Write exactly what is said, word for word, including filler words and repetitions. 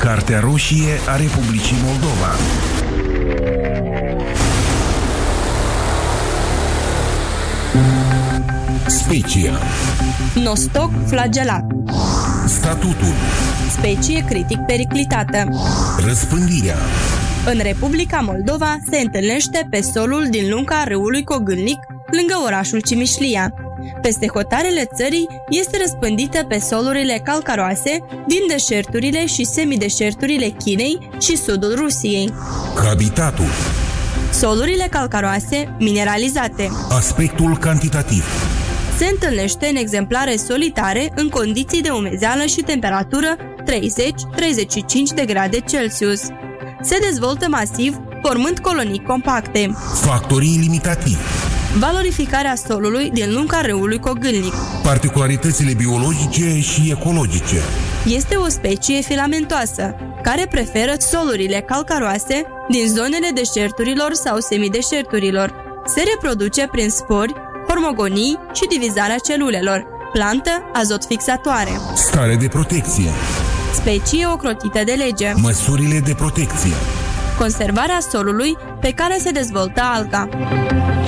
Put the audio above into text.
Cartea roșie a Republicii Moldova. Specia. Nostoc flagelat. Statutul. Specie critic periclitată. Răspândirea. În Republica Moldova se întâlnește pe solul din lunga râului Cogâlnic, lângă orașul Cimișlia. Peste hotarele țării este răspândită pe solurile calcaroase din deșerturile și semideșerturile Chinei și sudul Rusiei. Habitatul. Solurile calcaroase mineralizate. Aspectul cantitativ. Se întâlnește în exemplare solitare în condiții de umezeală și temperatură treizeci - treizeci și cinci de grade Celsius. Se dezvoltă masiv, formând colonii compacte. Factorii limitativi. Valorificarea solului din lunga râului Cogâlnic. Particularitățile biologice și ecologice. Este o specie filamentoasă, care preferă solurile calcaroase din zonele deșerturilor sau semideșerturilor. Se reproduce prin spori, hormogonii și divizarea celulelor. Plantă azot fixatoare. Stare de protecție. Specie ocrotită de lege. Măsurile de protecție. Conservarea solului pe care se dezvoltă alga.